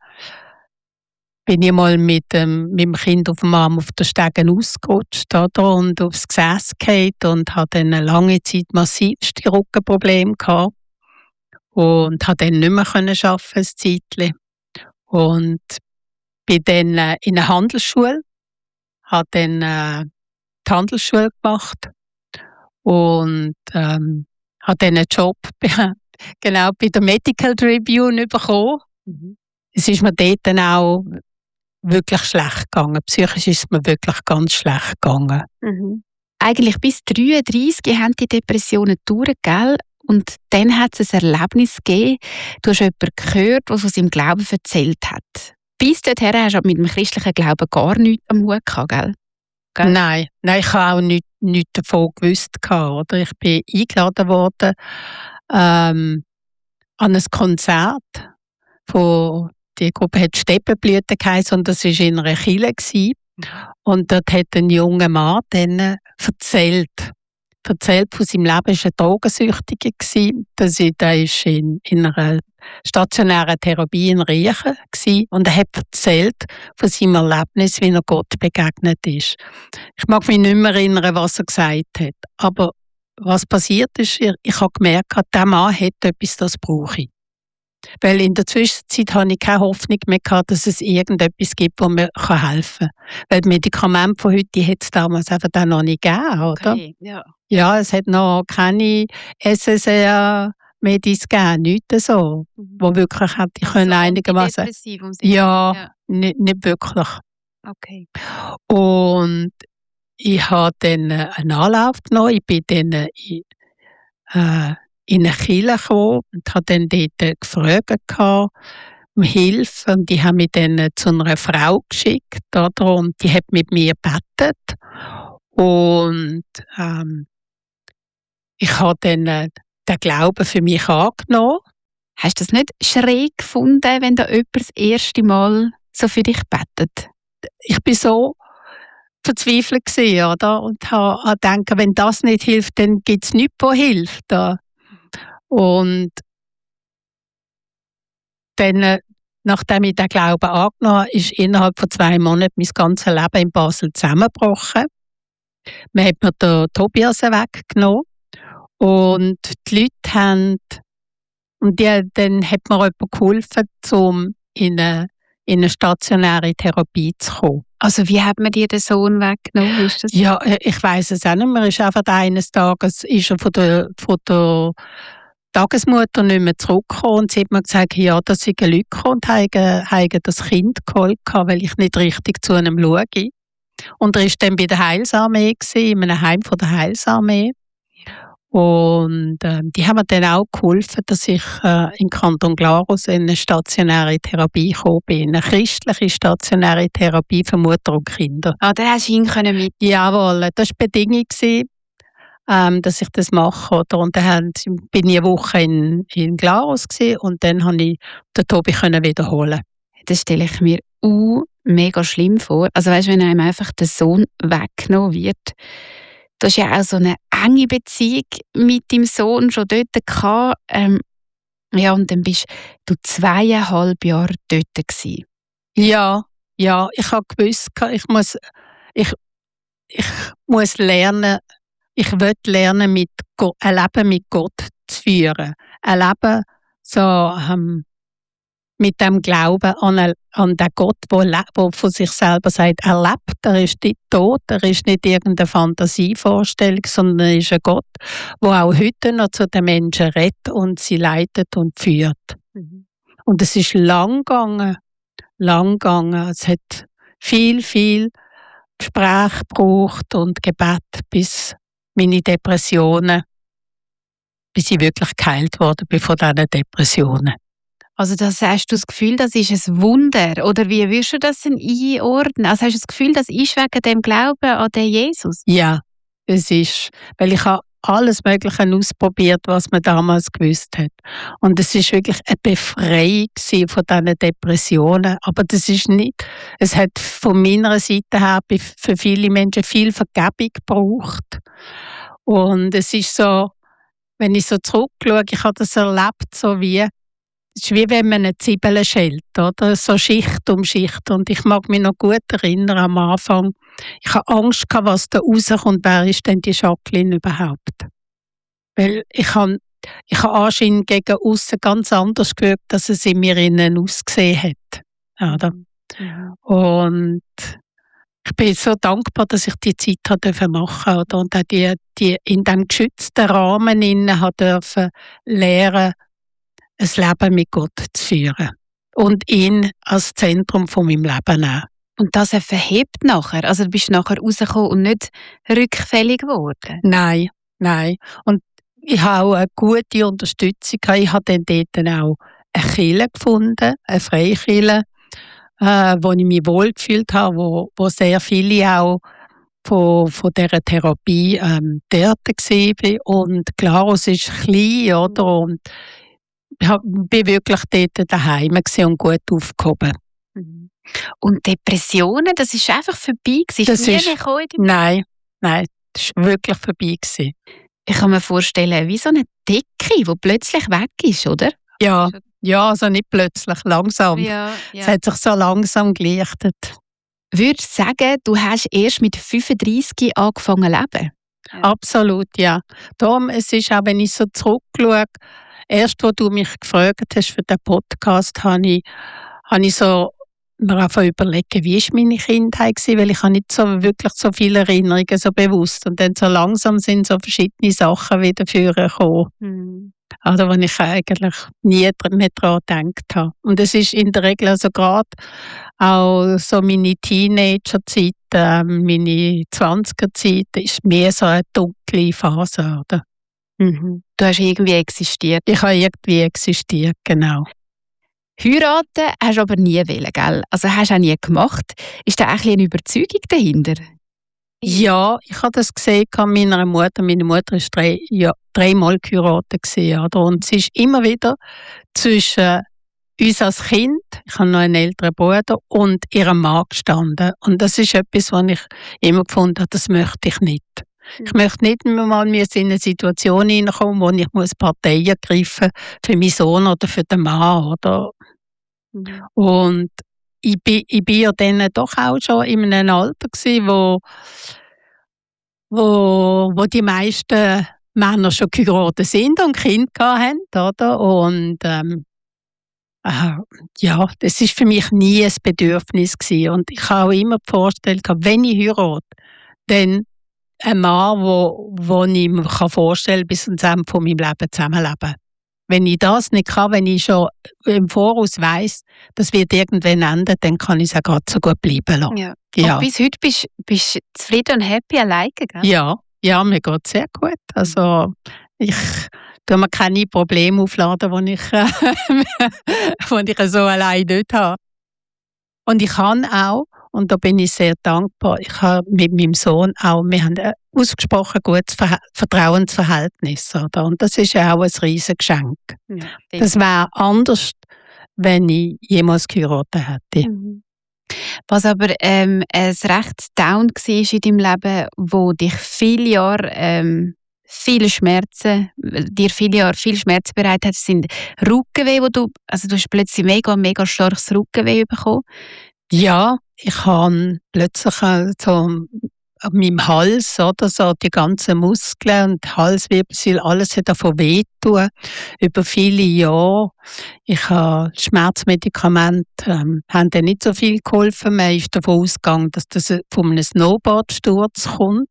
bin ich mal mit dem Kind auf dem Arm auf den Stegen ausgerutscht, oder? Und aufs Gesäß gefallen und hatte dann eine lange Zeit massivste Rückenprobleme gehabt. Und konnte dann nicht mehr arbeiten, ein Zeitchen. Und bin dann in einer Handelsschule, habe dann die Handelsschule gemacht und habe dann einen Job genau bei der Medical Tribune bekommen. Es ist mir dort dann auch wirklich schlecht gegangen. Psychisch ist es mir wirklich ganz schlecht gegangen. Eigentlich bis 33 haben die Depressionen durch, gell? Und dann hat es ein Erlebnis gegeben, du hast jemanden gehört, der von seinem Glauben erzählt hat. Bis dorthin hast du mit dem christlichen Glauben gar nichts am Hut gehabt, gell? Nein, ich habe auch nichts davon gewusst. Oder? Ich bin eingeladen worden an ein Konzert. Die Gruppe hat Steppenblüten geheißen und das war in einer Kirche. Und dort hat ein junger Mann dann erzählt von seinem Leben. Er war ein Drogensüchtiger. Der war in einer stationären Therapie in Riechen. Und er hat erzählt von seinem Erlebnis, wie er Gott begegnet ist. Ich mag mich nicht mehr erinnern, was er gesagt hat. Aber was passiert ist, ich habe gemerkt, dieser Mann hat etwas, das brauche ich. Weil in der Zwischenzeit hatte ich keine Hoffnung mehr gehabt, dass es irgendetwas gibt, das mir helfen kann. Weil die Medikamente von heute hat es damals einfach auch noch nicht gegeben, oder? Okay, ja. Ja, es hat noch keine SSR-Medis gegeben, nichts so, wo wirklich hätte ich können einigermaßen. Ja, nicht wirklich. Okay. Und ich habe dann einen Anlauf genommen. Ich bin dann in eine Kirche gekommen und habe dann dort gefragt, Hilfe und die haben mich dann zu einer Frau geschickt, oder? Und die hat mit mir gebetet und ich habe dann den Glauben für mich angenommen. Hast du das nicht schräg gefunden, wenn da jemand das erste Mal so für dich betet? Ich bin so verzweifelt gewesen, oder? Und habe gedacht, wenn das nicht hilft, dann gibt es nichts, was hilft. Und dann, nachdem ich den Glauben angenommen habe, ist innerhalb von 2 Monaten mein ganzes Leben in Basel zusammengebrochen. Man hat mir den Tobias weggenommen und die Leute haben, und dann hat mir jemand geholfen, um in eine stationäre Therapie zu kommen. Also wie hat man dir den Sohn weggenommen? Ist das? Ja, ich weiss es auch nicht mehr. Ist einfach eines Tages ist er von der Tagesmutter nicht mehr zurückgekommen und sie hat mir gesagt, ja, dass sie Leute gekommen und haben das Kind geholt, weil ich nicht richtig zu ihm schaue. Und er war dann bei der Heilsarmee, in einem Heim von der Heilsarmee. Und die haben mir dann auch geholfen, dass ich in Kanton Glarus in eine stationäre Therapie gekommen bin. Eine christliche stationäre Therapie für Mutter und Kinder. Ah, da hast du ihn mit. Jawohl, das war die Bedingung, dass ich das mache. Oder? Und dann bin ich eine Woche in Glarus und dann konnte ich den Tobi wiederholen. Das stelle ich mir mega schlimm vor. Also weißt, wenn einem einfach der Sohn weggenommen wird. Du hast ja auch so eine enge Beziehung mit deinem Sohn schon dort gehabt. Ja, und dann bist du 2,5 Jahre dort gewesen. Ja, ich habe gewusst, ich muss lernen, ich will lernen, ein Leben mit Gott zu führen. Ein Leben so, mit dem Glauben an den Gott, der von sich selber sagt, er lebt, er ist nicht tot, er ist nicht irgendeine Fantasievorstellung, sondern er ist ein Gott, der auch heute noch zu den Menschen redet und sie leitet und führt. Mhm. Und es ist lang gegangen. Es hat viel Gespräch gebraucht und Gebet, bis meine Depressionen, bis ich wirklich geheilt wurde von diesen Depressionen. Also hast du das Gefühl, das ist ein Wunder? Oder wie würdest du das denn einordnen? Also hast du das Gefühl, das ist wegen dem Glauben an den Jesus? Ja, es ist. Weil ich habe alles Mögliche ausprobiert, was man damals gewusst hat. Und es ist wirklich eine Befreiung von diesen Depressionen. Aber das ist nicht. Es hat von meiner Seite her für viele Menschen viel Vergebung gebraucht. Und es ist so, wenn ich so zurückschaue, ich habe das erlebt, es ist wie wenn man eine Zwiebel schält, oder? So Schicht um Schicht. Und ich mag mich noch gut erinnern am Anfang. Ich hatte Angst, was da rauskommt. Wer ist denn die Jacqueline überhaupt? Weil ich habe anscheinend gegen aussen ganz anders gewirkt, als es in mir innen ausgesehen hat. Oder? Mhm. Und ich bin so dankbar, dass ich die Zeit machen durfte. Und auch die in diesem geschützten Rahmen durfte lernen, ein Leben mit Gott zu führen. Und ihn als Zentrum von meinem Leben nehmen. Und das verhebt nachher? Also du bist nachher rausgekommen und nicht rückfällig geworden? Nein. Und ich habe auch eine gute Unterstützung. Ich habe dann dort auch eine Kirche gefunden, eine Freikirche, wo ich mich wohlgefühlt habe, wo sehr viele auch von dieser Therapie dort waren. Und Glarus ist klein, oder? Und ich bin wirklich dort daheim und gut aufgehoben. Und Depressionen, das ist einfach vorbei gewesen? Nein, das war wirklich vorbei gewesen. Ich kann mir vorstellen, wie so eine Decke, die plötzlich weg ist, oder? Ja, also nicht plötzlich, langsam. Ja. Es hat sich so langsam gelichtet. Würdest du sagen, du hast erst mit 35 angefangen zu leben? Ja. Absolut, ja. Darum, es ist auch, wenn ich so zurückschaue, erst, als du mich gefragt hast für den Podcast, habe ich so mir einfach überlegt, wie war meine Kindheit gewesen, weil ich habe nicht so wirklich so viele Erinnerungen so bewusst. Und dann so langsam sind so verschiedene Sachen wieder vorgekommen. Mhm. Also, wo ich eigentlich nie mehr daran gedacht habe. Und es ist in der Regel also gerade auch so meine Teenagerzeit, meine 20er-Zeit, ist mehr so eine dunkle Phase, oder? Mhm. Du hast irgendwie existiert. Ich habe irgendwie existiert, genau. Heiraten hast du aber nie wollen, gell? Also hast du auch nie gemacht. Ist da auch ein bisschen eine Überzeugung dahinter? Ja, ich habe das gesehen an meiner Mutter. Meine Mutter war dreimal geheiratet gewesen, oder? Und sie ist immer wieder zwischen uns als Kind, ich habe noch einen älteren Bruder, und ihrem Mann gestanden. Und das ist etwas, was ich immer gefunden habe, das möchte ich nicht. Ich möchte nicht mal in eine Situation hineinkommen, wo ich Partei ergreifen muss für meinen Sohn oder für den Mann. Oder? Und ich bin ja dann doch auch schon in einem Alter gewesen, wo die meisten Männer schon geheiratet sind und Kinder hatten, oder? Und ja, das ist für mich nie ein Bedürfnis gewesen. Und ich habe auch immer die Vorstellung gehabt, wenn ich heirate, dann ein Mann, wo ich mir vorstellen kann, bis zum Ende von meinem Leben zusammenleben. Wenn ich das nicht kann, wenn ich schon im Voraus weiss, das wird irgendwann enden, dann kann ich es auch gerade so gut bleiben lassen. Ja. Ja. Und bis heute bist du zufrieden und happy alleine, gell? Ja, mir geht es sehr gut. Also ich tue mir keine Probleme aufladen, die ich, die ich so allein nicht habe. Und ich kann auch, und da bin ich sehr dankbar, ich habe mit meinem Sohn auch, wir haben ein ausgesprochen gutes Vertrauensverhältnis. Oder? Und das ist ja auch ein riesiges Geschenk. Ja, das wäre anders, wenn ich jemals geheiratet hätte. Was aber ein rechtes Down war in deinem Leben, wo dich viele Jahre viel Schmerzen bereitet hat, sind Rückenweh, du hast plötzlich mega starkes Rückenweh bekommen. Ja, ich habe plötzlich so an meinem Hals, oder so die ganzen Muskeln und Halswirbelsäule, alles hat davon wehtun über viele Jahre. Ich habe Schmerzmedikamente, haben dann nicht so viel geholfen. Man ist davon ausgegangen, dass das von einem Snowboardsturz kommt.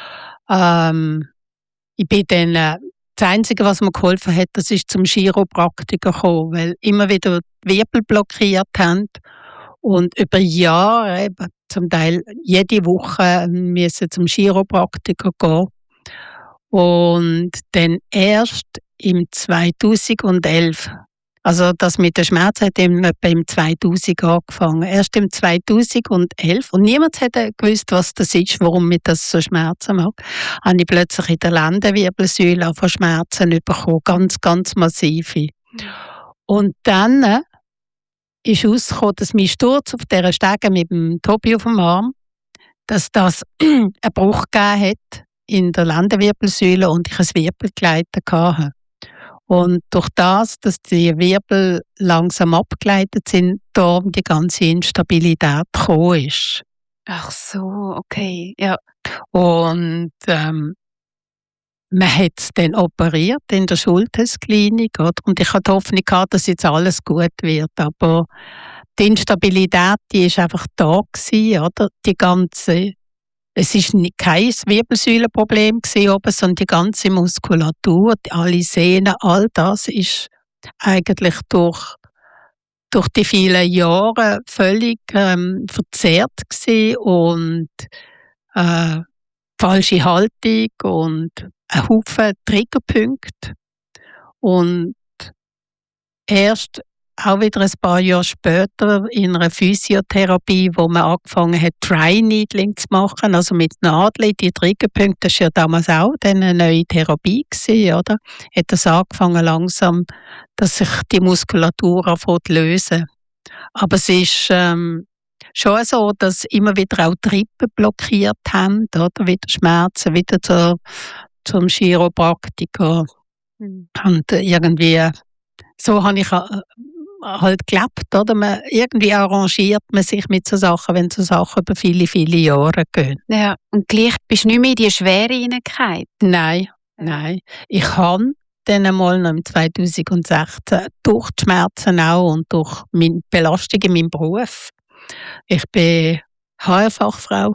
Ich bin dann, das Einzige, was mir geholfen hat, das ist zum Chiropraktiker gekommen, weil immer wieder die Wirbel blockiert haben. Und über Jahre, zum Teil jede Woche, müssen zum Chiropraktiker gehen. Und dann erst im 2011, also das mit den Schmerzen hat etwa im 2000 angefangen. Erst im 2011, und niemand hat gewusst, was das ist, warum mir das so Schmerzen macht, habe ich plötzlich in der Lendenwirbelsäule von Schmerzen bekommen, ganz massive. Und dann ist herausgekommen, dass mein Sturz auf dieser Stege mit dem Tobi auf dem Arm, dass das einen Bruch gegeben hat in der Lendenwirbelsäule und ich ein Wirbelgleiten hatte. Und durch das, dass die Wirbel langsam abgleitet sind, darum die ganze Instabilität gekommen ist. Ach so, okay, ja. Und man hat es dann operiert in der Schultheiss-Klinik, oder? Und ich hatte die Hoffnung gehabt, dass jetzt alles gut wird. Aber die Instabilität, die ist einfach da gewesen, oder? Die ganze, es ist kein Wirbelsäulenproblem gewesen, sondern die ganze Muskulatur, alle Sehnen, all das ist eigentlich durch die vielen Jahre völlig verzerrt gewesen und falsche Haltung und ein Haufen Triggerpunkte. Und erst auch wieder ein paar Jahre später in einer Physiotherapie, wo man angefangen hat, Dry Needling zu machen, also mit Nadeln, die Triggerpunkte, das war ja damals auch eine neue Therapie gewesen, oder? Hat das angefangen langsam, dass sich die Muskulatur anfängt zu lösen. Aber es ist schon so, dass immer wieder auch die Rippen blockiert haben, oder? Wieder Schmerzen, wieder zum Chiropraktiker. Und irgendwie, so habe ich halt gelebt, oder? Irgendwie arrangiert man sich mit so Sachen, wenn so Sachen über viele Jahre gehen. Ja, und gleich bist du nicht mehr in die Schwere hineingefallen? Nein. Ich habe dann einmal noch im 2016 durch die Schmerzen auch und durch meine Belastung in meinem Beruf, ich bin HR-Fachfrau,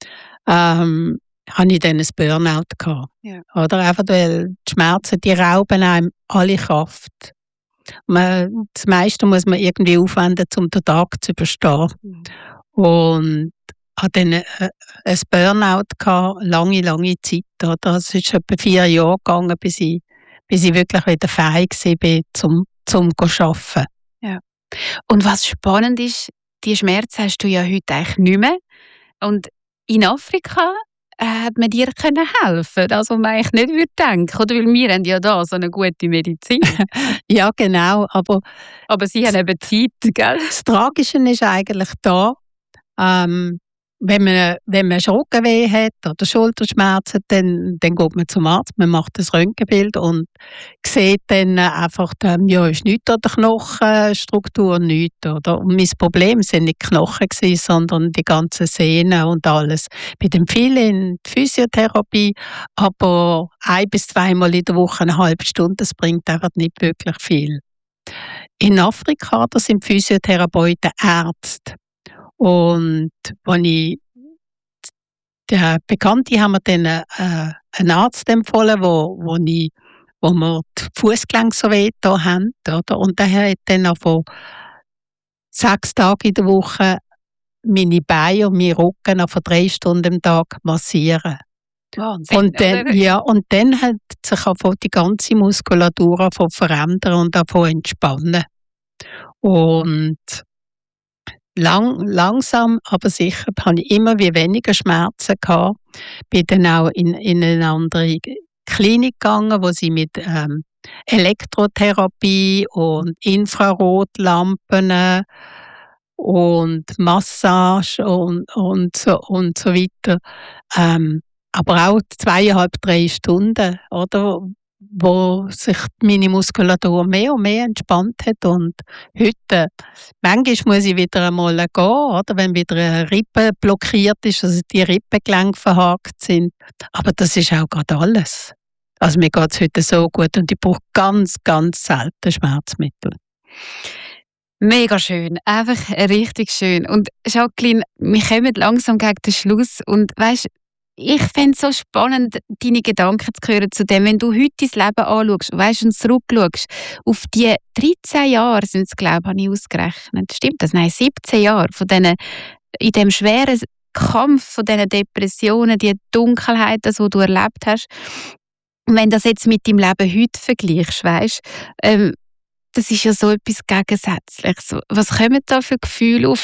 habe ich dann ein Burnout gehabt. Ja. Oder einfach, weil die Schmerzen, die rauben einem alle Kraft. Das meiste muss man irgendwie aufwenden, um den Tag zu überstehen. Und hatte dann ein Burnout gehabt, lange Zeit. Oder? Es ist etwa 4 Jahre gegangen, bis ich wirklich wieder fähig war, zum arbeiten. Ja. Und was spannend ist, die Schmerzen hast du ja heute eigentlich nicht mehr. Und in Afrika hat man dir helfen, das, was man eigentlich nicht denken würde. Oder weil wir haben ja da so eine gute Medizin. Ja, genau. Aber sie haben eben Zeit, gell? Das Tragische ist eigentlich da, wenn man Rückenweh hat oder Schulterschmerzen, dann geht man zum Arzt, man macht das Röntgenbild und sieht dann einfach, ist nichts an der Knochenstruktur, nichts. Oder? Und mein Problem sind nicht die Knochen gewesen, sondern die ganzen Sehnen und alles. Bei den vielen in die Physiotherapie, aber 1 bis 2 Mal in der Woche eine halbe Stunde, das bringt einfach nicht wirklich viel. In Afrika, da sind Physiotherapeuten Ärzte. Und der Bekannte haben mir dann einen Arzt empfohlen, wo wir die Fußgelenke so weh da haben, oder? Und der hat dann auch von 6 Tagen in der Woche meine Beine und meinen Rücken von 3 Stunden am Tag massieren. Wahnsinn, und dann hat sich auch die ganze Muskulatur verändern und auch entspannen. Und langsam, aber sicher, habe ich immer weniger Schmerzen gehabt. Bin dann auch in eine andere Klinik gegangen, wo sie mit Elektrotherapie und Infrarotlampen und Massage und so weiter. Aber auch 2,5-3 Stunden, oder? Wo sich meine Muskulatur mehr und mehr entspannt hat. Und heute, manchmal muss ich wieder einmal gehen, oder? Wenn wieder eine Rippe blockiert ist, also die Rippengelenke verhakt sind. Aber das ist auch gerade alles. Also mir geht es heute so gut und ich brauche ganz, ganz selten Schmerzmittel. Mega schön, einfach richtig schön. Und Jacqueline, wir kommen langsam gegen den Schluss und weisst, ich fände es so spannend, deine Gedanken zu hören zu dem, wenn du heute dein Leben anschaust, weißt, und zurückschaust, auf die 13 Jahre sind es, glaube ich, habe ich ausgerechnet. Stimmt das? Nein, 17 Jahre von in dem schweren Kampf von diesen Depressionen, die Dunkelheit, das, was du erlebt hast. Und wenn du das jetzt mit deinem Leben heute vergleichst, weißt, das ist ja so etwas Gegensätzliches. Was kommen da für Gefühle auf?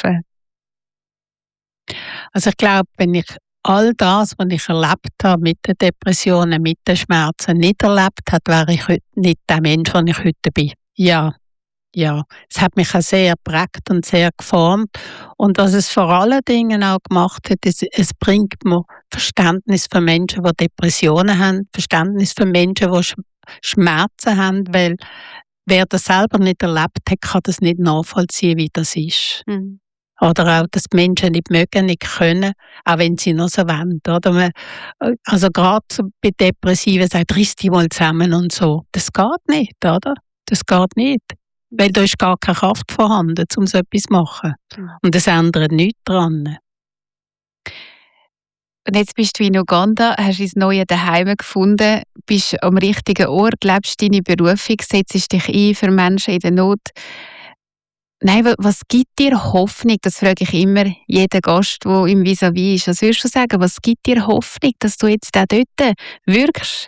Also ich glaube, wenn ich all das, was ich erlebt habe mit den Depressionen, mit den Schmerzen, nicht erlebt habe, wäre ich heute nicht der Mensch, der ich heute bin. Ja. Es hat mich auch sehr geprägt und sehr geformt. Und was es vor allen Dingen auch gemacht hat, ist, es bringt mir Verständnis für Menschen, die Depressionen haben, Verständnis für Menschen, die Schmerzen haben, weil wer das selber nicht erlebt hat, kann das nicht nachvollziehen, wie das ist. Mhm. Oder auch, dass die Menschen nicht mögen, nicht können, auch wenn sie noch so wollen. Oder? Also gerade bei Depressiven sagt, riss die mal zusammen und so. Das geht nicht, oder? Das geht nicht. Weil da ist gar keine Kraft vorhanden, um so etwas zu machen. Und das ändert nichts daran. Und jetzt bist du in Uganda, hast dein neues Zuhause gefunden, bist am richtigen Ort, lebst deine Berufung, setzt dich ein für Menschen in der Not. Nein, was gibt dir Hoffnung? Das frage ich immer jeden Gast, der im Vis-à-vis ist. Was würdest du sagen, was gibt dir Hoffnung, dass du jetzt auch dort wirkst?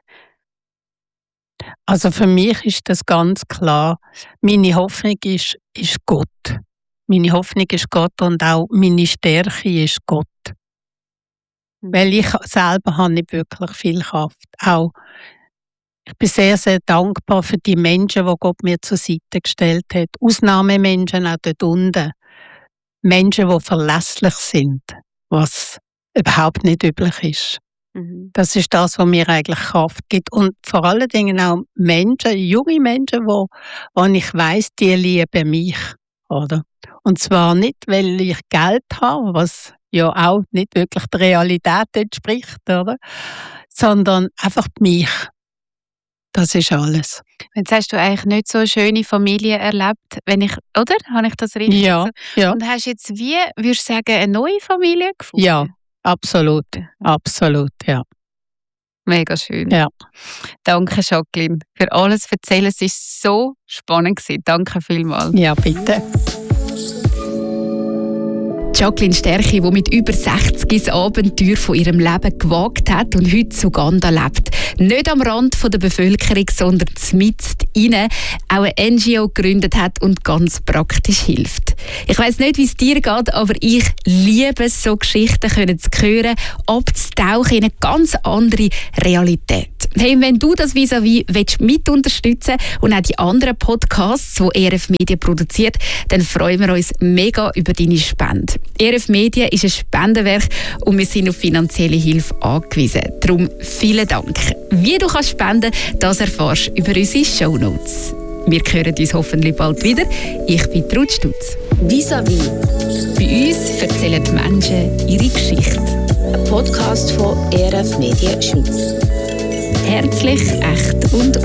Also für mich ist das ganz klar. Meine Hoffnung ist Gott. Meine Hoffnung ist Gott und auch meine Stärke ist Gott. Weil ich selber habe nicht wirklich viel Kraft. Auch ich bin sehr, sehr dankbar für die Menschen, die Gott mir zur Seite gestellt hat. Ausnahmemenschen auch dort unten. Menschen, die verlässlich sind, was überhaupt nicht üblich ist. Mhm. Das ist das, was mir eigentlich Kraft gibt. Und vor allen Dingen auch Menschen, junge Menschen, wo ich weiss, die lieben mich. Oder? Und zwar nicht, weil ich Geld habe, was ja auch nicht wirklich der Realität entspricht, oder? Sondern einfach mich. Das ist alles. Jetzt hast du eigentlich nicht so eine schöne Familie erlebt, oder? Habe ich das richtig gesagt? Ja. Und hast jetzt würdest du sagen, eine neue Familie gefunden? Ja, absolut. Absolut, ja. Mega schön. Ja. Danke, Jacqueline, für alles Erzählen. Es war so spannend gewesen. Danke vielmals. Ja, bitte. Jacqueline Sterchi, die mit über 60 das Abenteuer von ihrem Leben gewagt hat und heute in Uganda lebt. nicht am Rand der Bevölkerung, sondern mitten rein, auch eine NGO gegründet hat und ganz praktisch hilft. Ich weiss nicht, wie es dir geht, aber ich liebe es, so Geschichten zu hören, abzutauchen in eine ganz andere Realität. Hey, wenn du das vis-à-vis mit unterstützen und auch die anderen Podcasts, die ERF Medien produziert, dann freuen wir uns mega über deine Spende. ERF Medien ist ein Spendenwerk und wir sind auf finanzielle Hilfe angewiesen. Darum vielen Dank. Wie du kannst spenden, das erfährst du über unsere Shownotes. Wir hören uns hoffentlich bald wieder. Ich bin Ruth Stutz. Vis-à-vis. Bei uns erzählen die Menschen ihre Geschichte. Ein Podcast von ERF Medien Schweiz. Herzlich, echt und